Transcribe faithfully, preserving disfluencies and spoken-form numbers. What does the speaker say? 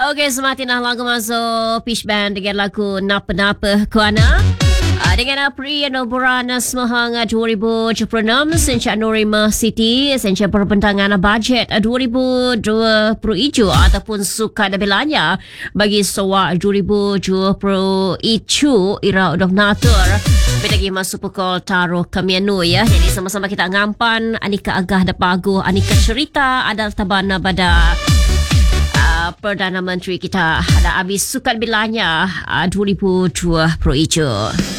Okey, semakin dah lagu masuk Peach Band dengan lagu Napa-Napa Kuana. Uh, dengan April Noburan Semahang dua ribu dua puluh enam Sencak Norima City Sencak perbentangan bajet dua ribu dua puluh tujuh ataupun sukan belanja bagi soal dua ribu dua puluh tujuh ira udah natur lagi masuk pukul taruh kamianu ya. Jadi sama-sama kita ngampan Anika Agah da Pagu Anika cerita ada tabana pada uh, Perdana Menteri kita ada habis sukan belanja uh, dua ribu dua puluh tujuh.